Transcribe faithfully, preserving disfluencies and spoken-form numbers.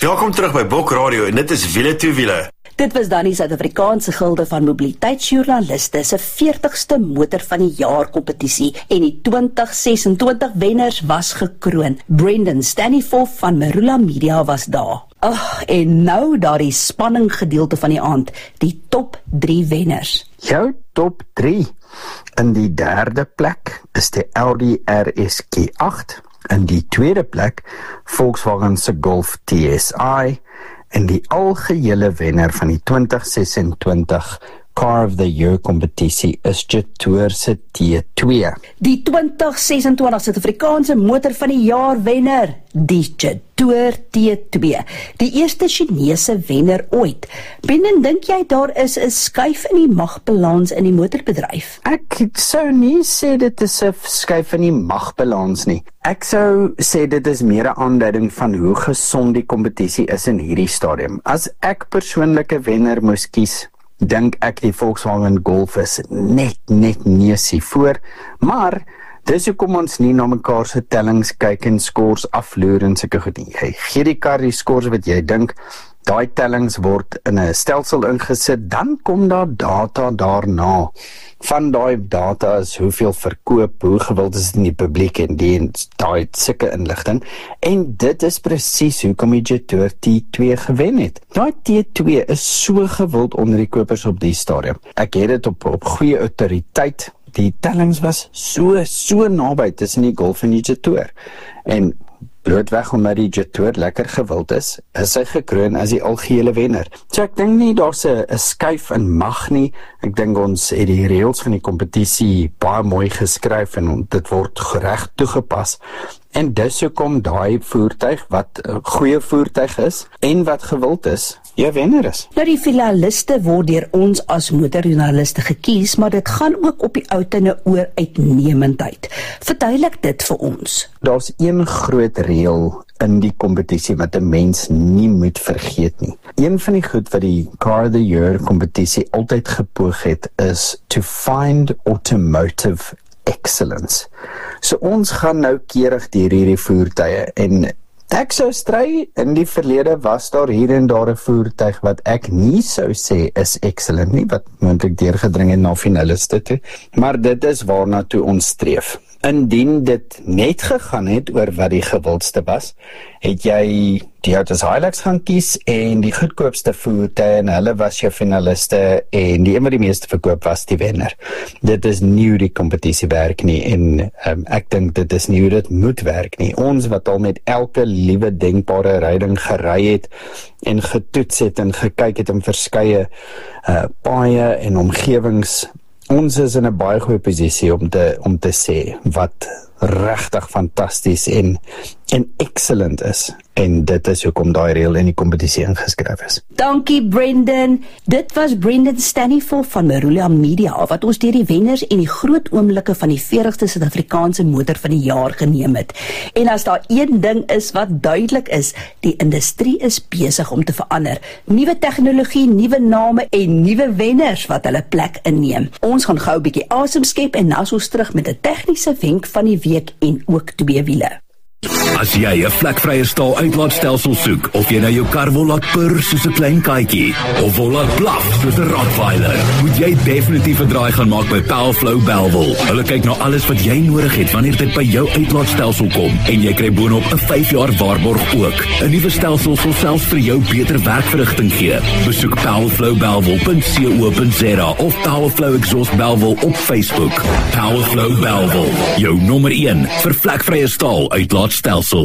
Welkom terug by Bok Radio en dit is Wiele toe Wiele. Dit was dan die Suid-Afrikaanse Gilde van Mobiliteitsjoernaliste se veertigste motor van die jaar kompetisie en die twintig sesentwintig wenners was gekroon. Brendan Staniforth van Marula Media was daar. Ag, en nou daardie spanning gedeelte van die aand, die top drie wenners. Jou top drie. In die derde plek is die Audi R S Q agt, in die tweede plek Volkswagen se Golf T S I, en die algehele wenner van die twintig sesentwintig Car of the Year kompetisie is Jetour se T twee. Die twintig sesentwintig Suid-Afrikaanse motor van die jaar wenner, die Jetour T twee, die eerste Chinese wenner ooit. Brendan, dink jy daar is 'n skuif in die magbalans in die motorbedryf? Ek sou nie sê dit is 'n skuif in die magbalans nie. Ek sou sê dit is meer 'n aanduiding van hoe gesond die kompetisie is in hierdie stadium. As ek persoonlike wenner moes kies, dink ek die Volkswagen Golf is net, net neusie voor, maar dis hoekom ons nie na mekaar se tellings kyk en scores afloer en sulke goed nie. Jy gee die kar die scores wat jy dink, daai tellings word in 'n stelsel ingesit, dan kom daar data daarna. Van daai data is hoeveel verkoop, hoe gewild is dit in die publiek en die daai sulke inligting. En dit is presies hoekom die Jetour T twee gewen het. Daai T twee is so gewild onder die kopers op die stadium. Ek het dit op op goeie autoriteit. Die tellings was so so naby tussen die Golf en die Jetour. En blootweg omdat die Jetour lekker gewild is, is hy gekroon as die algehele wenner. So ek dink nie daar's 'n skuif in mag nie. Ek dink ons het die reëls van die kompetisie baie mooi geskryf en dit word reg toegepas. En dis hoekom daai voertuig wat 'n goeie voertuig is en wat gewild is, jou wenner is. Nou die finaliste word deur ons as motorjoernaliste gekies, maar dit gaan ook op die outene oor uitnemendheid. Verduidelik dit vir ons. Daar's een groot reël in die kompetisie wat 'n mens nie moet vergeet nie. Een van die goed wat die Car of the Year kompetisie altyd gepoog het, is to find automotive excellence. So ons gaan nou keurig deur hierdie voertuie en ek sou stry, in die verlede was daar hier en daar 'n voertuig wat ek nie sou sê is excellent nie, wat moontlik deurgedring het na finaliste toe, maar dit is waarna toe ons streef. Indien dit net gegaan het oor wat die gewildste was, het jy die Autos Hilux gaan kies en die goedkoopste voertuie en hulle was jou finaliste en die een wat die meeste verkoop was die wenner. Dit is nie hoe die kompetisie werk nie en um, ek dink dit is nie hoe dit moet werk nie. Ons wat al met elke liewe denkbare ryding gery het en getoets het en gekyk het in verskeie uh, paaie en omgewings, ons is in 'n baie goeie posisie om te om te sê wat regtig fantasties en en excellent is. En dit is hoekom daai reël in die kompetisie ingeskryf is. Dankie Brendan. Dit was Brendan Staniforth van Marula Media wat ons deur die wenners en die groot oomblikke van die veertigste Suid-Afrikaanse motor van die jaar geneem het. En as daar een ding is wat duidelik is, die industrie is besig om te verander. Nuwe tegnologie, nuwe name en nuwe wenners wat hulle plek inneem. Ons gaan gou 'n bietjie asem skep en nou ons terug met 'n tegniese wenk van die week en ook twee wiele. As jy 'n vlekvrye staal uitlaatstelsel soek, of jy nou jou kar wil laat purr soos 'n klein katjie, of wil laat blaf soos 'n Rottweiler, moet jy definitief 'n draai gaan maak by Powerflow Bellville. Hulle kyk na alles wat jy nodig het wanneer dit by jou uitlaatstelsel kom, en jy kry boonop 'n vyf jaar waarborg ook. 'n Nuwe stelsel sal selfs vir jou beter werkverrigting gee. Besoek powerflow bellville punt co punt za of Powerflow Exhaust Bellville op Facebook. Powerflow Bellville, jou nommer een vir vlekvrye staal uitlaatstelsel.